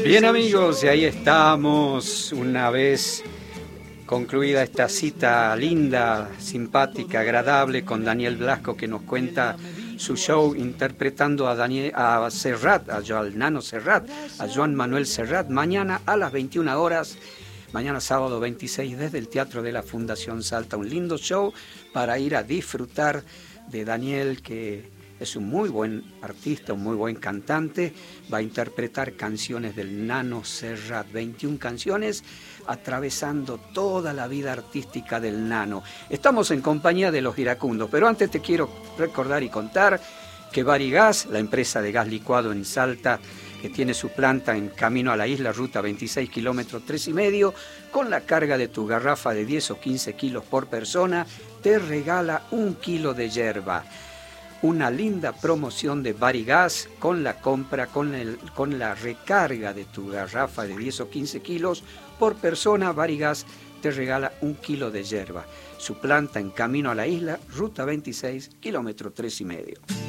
Bien amigos, y ahí estamos, una vez concluida esta cita linda, simpática, agradable con Daniel Blasco, que nos cuenta su show interpretando a Serrat, al Nano Serrat, a Joan Manuel Serrat, mañana a las 21 horas, mañana sábado 26, desde el Teatro de la Fundación Salta. Un lindo show para ir a disfrutar de Daniel, que es un muy buen artista, un muy buen cantante. Va a interpretar canciones del Nano Serrat, 21 canciones, atravesando toda la vida artística del Nano. Estamos en compañía de los iracundos, pero antes te quiero recordar y contar que Barigas, la empresa de gas licuado en Salta, que tiene su planta en camino a la isla, ruta 26 kilómetros 3,5, con la carga de tu garrafa de 10 o 15 kilos por persona, te regala 1 kilo de yerba. Una linda promoción de Barigas con la compra, con la recarga de tu garrafa de 10 o 15 kilos por persona. Barigas te regala 1 kilo de yerba. Su planta en camino a la isla, ruta 26, kilómetro 3,5.